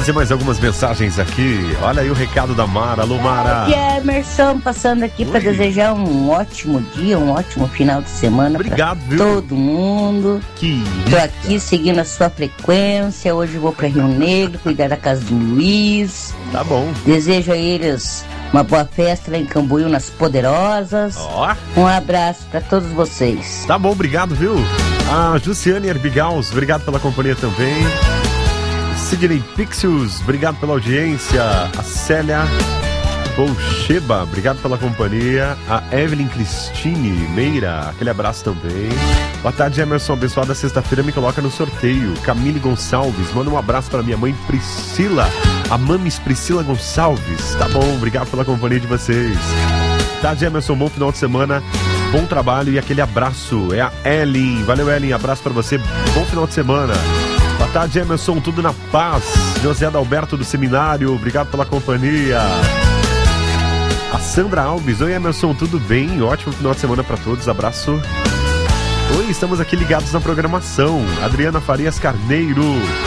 trazer mais algumas mensagens aqui. Olha aí o recado da Mara. Alô, Mara. Emerson, passando aqui para desejar um ótimo dia, um ótimo final de semana. Obrigado, viu? Todo mundo. Tô aqui seguindo a sua frequência. Hoje vou para Rio Negro, cuidar da casa do Luiz. Tá bom. Desejo a eles uma boa festa lá em Cambuí, nas Poderosas. Um abraço para todos vocês. Tá bom, obrigado, viu? A Jussiane Herbigaus, obrigado pela companhia também. Sidney Pixius, obrigado pela audiência. A Célia Bolcheba, obrigado pela companhia. A Evelyn Cristine Meira, aquele abraço também. Boa tarde, Emerson, abençoada sexta-feira, me coloca no sorteio. Camille Gonçalves, manda um abraço para minha mãe Priscila, a Mamis Priscila Gonçalves. Tá bom, obrigado pela companhia de vocês. Boa tarde, Emerson, bom final de semana, bom trabalho e aquele abraço. É a Ellen, valeu Ellen, abraço para você, bom final de semana. Boa tarde, Emerson, tudo na paz. José Adalberto do Seminário, obrigado pela companhia. A Sandra Alves, oi Emerson, tudo bem? Ótimo final de semana para todos, abraço. Oi, estamos aqui ligados na programação. Adriana Farias Carneiro.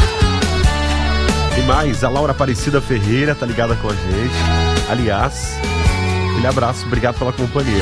E mais, a Laura Aparecida Ferreira tá ligada com a gente. Aliás, aquele abraço, obrigado pela companhia.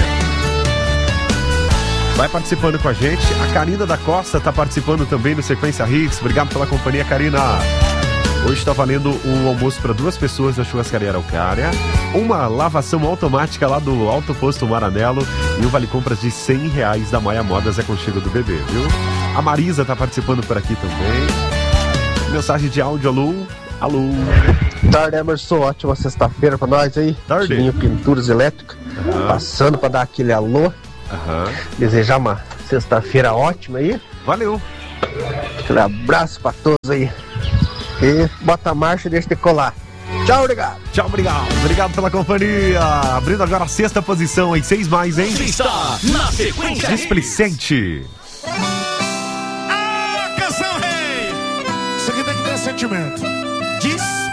Vai participando com a gente. A Karina da Costa tá participando também no Sequência Hits. Obrigado pela companhia, Karina. Hoje está valendo um almoço para 2 pessoas da Churrascaria Araucária, uma lavação automática lá do Alto Posto Maranello e um vale-compras de R$100 da Maia Modas Aconchego do Bebê, viu? A Marisa está participando por aqui também. Mensagem de áudio, alô? Alô? Tarde, Emerson, ótima sexta-feira para nós aí. Tarde. Tininho Pinturas Elétricas, passando para dar aquele alô. Desejar uma sexta-feira ótima aí. Valeu. Aquele abraço para todos aí. E bota a marcha e deixa decolar. Tchau, obrigado. Tchau, obrigado. Obrigado pela companhia. Abrindo agora a 6ª posição, em 6 mais, hein? Está na sequência. Displicente. Ah, canção rei. Isso aqui tem que ter sentimento. Diz.